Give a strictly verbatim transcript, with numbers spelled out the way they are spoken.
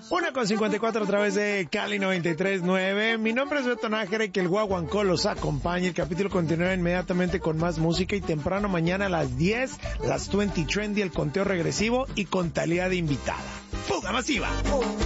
Una con cincuenta y cuatro a través de Cali noventa y tres punto nueve. Mi nombre es Beto Nájera y que el Guaguancó los acompañe. El capítulo continúa inmediatamente con más música y temprano mañana a las diez, las veinte Trendy, el conteo regresivo y con Thalía de invitada. ¡Fuga masiva!